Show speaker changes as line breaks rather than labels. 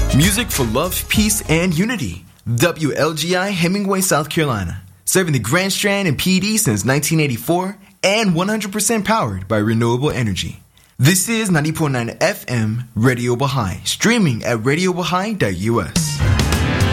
Music for love, peace, and unity. WLGI Hemingway, South Carolina. Serving the Grand Strand and PD since 1984 and 100% powered by renewable energy. This is 90.9 FM Radio Baha'i, streaming at radiobaha'i.us.